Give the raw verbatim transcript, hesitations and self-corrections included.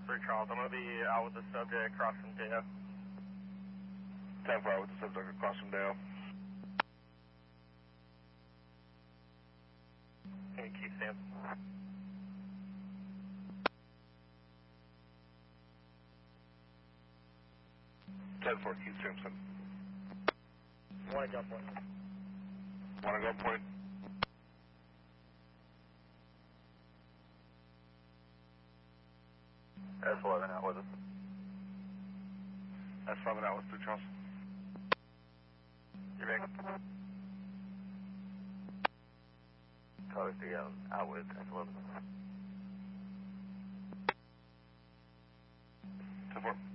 three Charles. I'm going to be out with the subject across from Dale. ten four out with the subject across from Dale. Can you keep Sam? ten four, Keith Simpson. Want to jump point. Want to go point? S eleven out with us. S eleven out with three Charles. You ready? Code three out, out with S eleven. ten four.